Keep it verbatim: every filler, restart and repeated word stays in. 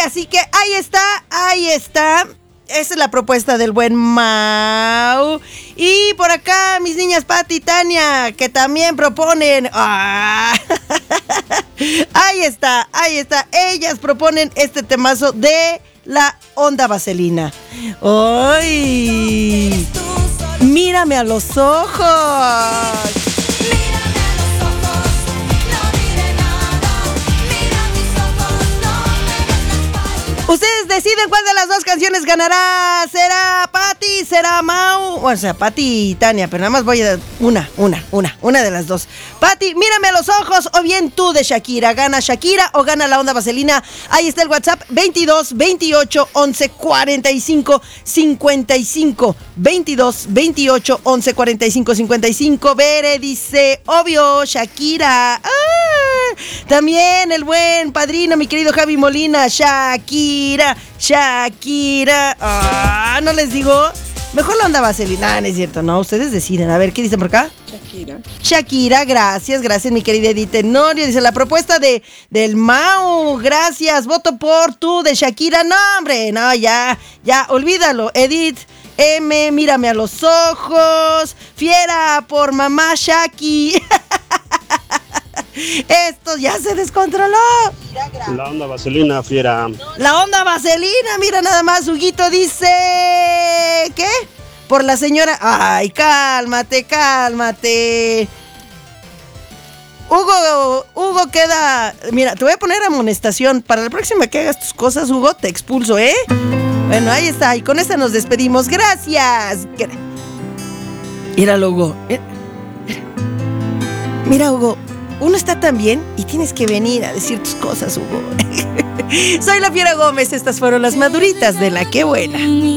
Así que ahí está, ahí está. Esa es la propuesta del buen Mau. Y por acá mis niñas Pati y Tania, que también proponen. ¡Ah! Ahí está, ahí está. Ellas proponen este temazo de la onda vaselina. ¡Ay! Mírame a los ojos. Ustedes deciden cuál de las dos canciones ganará. ¿Será Pati? ¿Será Mau? O sea, Pati y Tania, pero nada más voy a dar una, una, una, una de las dos. Pati, mírame a los ojos, o bien tú de Shakira. ¿Gana Shakira o gana la onda vaselina? Ahí está el WhatsApp, veintidós, veintiocho, once, cuarenta y cinco, cincuenta y cinco. veintidós, veintiocho, once, cuarenta y cinco, cincuenta y cinco. Bere dice, obvio, Shakira. ¡Ah! También el buen padrino, mi querido Javi Molina, Shakira, Shakira. Ah, no les digo. Mejor la onda vaselina, no es cierto, no, ustedes deciden. A ver, ¿qué dicen por acá? Shakira. Shakira, gracias, gracias, mi querida Edith Tenorio. Dice, la propuesta de del Mau, gracias, voto por tú de Shakira. No, hombre, no, ya, ya, olvídalo, Edith. M, mírame a los ojos. Fiera por mamá Shaki. Esto ya se descontroló. La onda vaselina, fiera. La onda vaselina, mira nada más, Huguito dice... ¿Qué? Por la señora... Ay, cálmate, cálmate. Hugo, Hugo queda... Mira, te voy a poner amonestación. Para la próxima que hagas tus cosas, Hugo, te expulso, ¿eh? Bueno, ahí está, y con esta nos despedimos. Gracias. Míralo, Hugo. Mira, Hugo. Uno está tan bien y tienes que venir a decir tus cosas, Hugo. Soy la Fiera Gómez, estas fueron las maduritas de La Qué Buena.